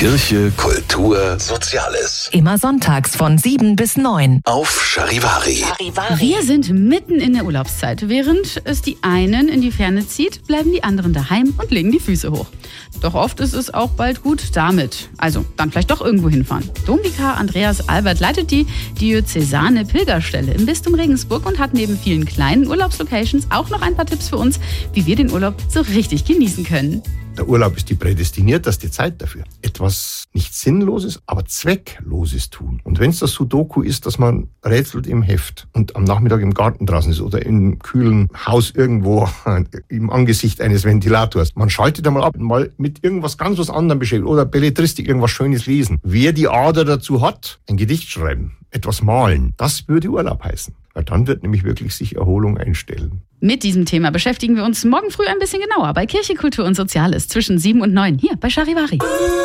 Kirche, Kultur, Soziales. Immer sonntags von 7 bis 9. Auf Charivari. Wir sind mitten in der Urlaubszeit. Während es die einen in die Ferne zieht, bleiben die anderen daheim und legen die Füße hoch. Doch oft ist es auch bald gut damit. Also dann vielleicht doch irgendwo hinfahren. Domvikar Andreas Albert leitet die diözesane Pilgerstelle im Bistum Regensburg und hat neben vielen kleinen Urlaubslocations auch noch ein paar Tipps für uns, wie wir den Urlaub so richtig genießen können. Der Urlaub ist die prädestinierteste Zeit dafür. Etwas nicht Sinnloses, aber Zweckloses tun. Und wenn es das Sudoku ist, dass man rätselt im Heft und am Nachmittag im Garten draußen ist oder im kühlen Haus irgendwo im Angesicht eines Ventilators. Man schaltet einmal ab, mal mit irgendwas ganz was anderem beschäftigt oder Belletristik, irgendwas Schönes lesen. Wer die Ader dazu hat, ein Gedicht schreiben, etwas malen, das würde Urlaub heißen. Weil dann wird nämlich wirklich sich Erholung einstellen. Mit diesem Thema beschäftigen wir uns morgen früh ein bisschen genauer bei Kirche, Kultur und Soziales zwischen 7 und 9 hier bei Charivari.